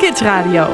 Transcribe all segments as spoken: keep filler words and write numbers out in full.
Kids Radio.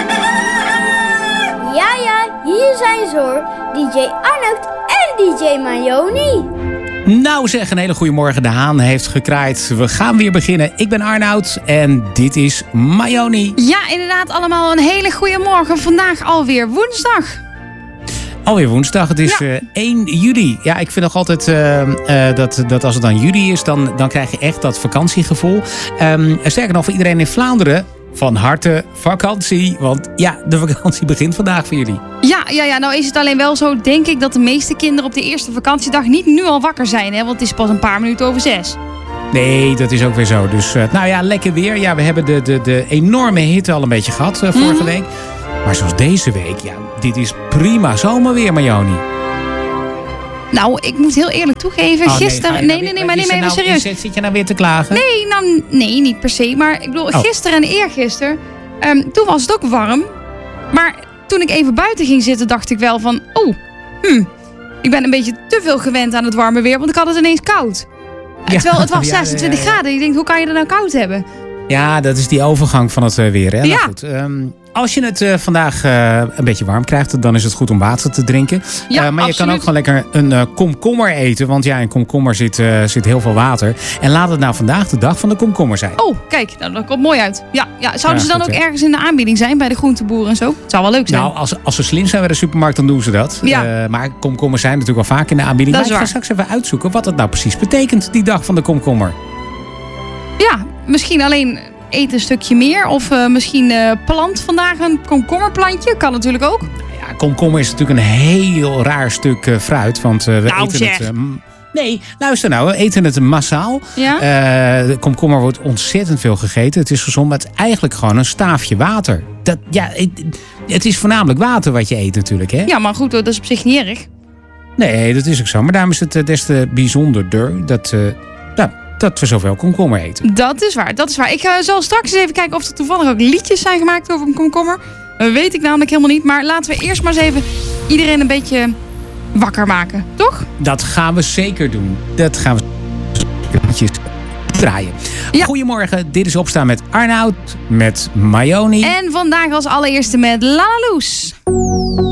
Ja, ja, hier zijn ze hoor. D J Arnoud en D J Mayoni. Nou zeg, een hele goede morgen. De haan heeft gekraaid. We gaan weer beginnen. Ik ben Arnoud en dit is Mayoni. Ja, inderdaad, allemaal een hele goede morgen. Vandaag alweer woensdag. Alweer woensdag. Het is ja. uh, één juli. Ja, ik vind nog altijd uh, uh, dat, dat als het dan juli is, dan, dan krijg je echt dat vakantiegevoel. Um, sterker nog, voor iedereen in Vlaanderen, van harte vakantie. Want ja, de vakantie begint vandaag voor jullie. Ja, ja, ja, nou is het alleen wel zo, denk ik, dat de meeste kinderen op de eerste vakantiedag niet nu al wakker zijn. Hè? Want het is pas een paar minuten over zes. Nee, dat is ook weer zo. Dus uh, nou ja, lekker weer. Ja, we hebben de, de, de enorme hitte al een beetje gehad uh, vorige mm-hmm. week. Maar zoals deze week, ja, dit is prima zomerweer, Mayoni. Nou, ik moet heel eerlijk toegeven, oh, gisteren... Nee, nee, nee, nee, maar neem me even nou, serieus. Zit, zit je nou weer te klagen? Nee, nou, nee, niet per se. Maar ik bedoel, oh. gisteren en eergisteren, um, toen was het ook warm. Maar toen ik even buiten ging zitten, dacht ik wel van... Oh, hm, ik ben een beetje te veel gewend aan het warme weer, want ik had het ineens koud. Ja, terwijl het was zesentwintig ja, ja, ja. graden. Je denkt, hoe kan je er nou koud hebben? Ja, dat is die overgang van het uh, weer. Hè? Ja. Nou, goed, um, als je het uh, vandaag uh, een beetje warm krijgt, dan is het goed om water te drinken. Ja, uh, maar absoluut. je kan ook gewoon lekker een uh, komkommer eten. Want ja, in komkommer zit, uh, zit heel veel water. En laat het nou vandaag de dag van de komkommer zijn. Oh, kijk, nou, dat komt mooi uit. Ja, ja. Zouden ja, ze dan goed, ook hè? ergens in de aanbieding zijn bij de groenteboeren en zo? Het zou wel leuk zijn. Nou, als, als ze slim zijn bij de supermarkt, dan doen ze dat. Ja. Uh, maar komkommers zijn natuurlijk wel vaak in de aanbieding. Dat maar ik ga straks even uitzoeken wat het nou precies betekent, die dag van de komkommer. Ja, misschien alleen... eet een stukje meer. Of uh, misschien uh, plant vandaag een komkommerplantje. Kan natuurlijk ook. Ja, komkommer is natuurlijk een heel raar stuk uh, fruit. Want uh, we nou, eten zeg. het... Uh, nee, luister nou. We eten het massaal. Ja? Uh, de komkommer wordt ontzettend veel gegeten. Het is gezond, maar het is eigenlijk gewoon een staafje water. Dat, ja, het, het is voornamelijk water wat je eet natuurlijk. Hè? Ja, maar goed, dat is op zich niet erg. Nee, dat is ook zo. Maar daarom is het uh, des te bijzonderder dat... Uh, nou, dat we zoveel komkommer eten. Dat is waar, dat is waar. Ik uh, zal straks eens even kijken of er toevallig ook liedjes zijn gemaakt over een komkommer. Dat weet ik namelijk helemaal niet. Maar laten we eerst maar eens even iedereen een beetje wakker maken, toch? Dat gaan we zeker doen. Dat gaan we liedjes draaien. Ja. Goedemorgen, dit is Opstaan met Arnoud, met Mayoni. En vandaag als allereerste met Lala Loes.